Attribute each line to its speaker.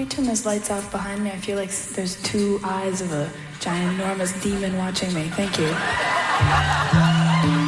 Speaker 1: we turn those lights off behind me? I feel like there's two eyes of a giant, enormous demon watching me. Thank you.